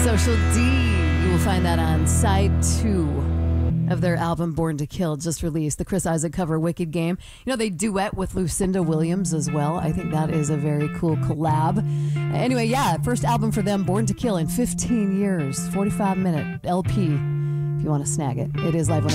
Social D. You will find that on side 2 of their album Born to Kill, just released. The Chris Isaak cover, Wicked Game. You know, they duet with Lucinda Williams as well. I think that is a very cool collab. Anyway, yeah, first album for them, Born to Kill, in 15 years. 45-minute LP if you want to snag it. It is live on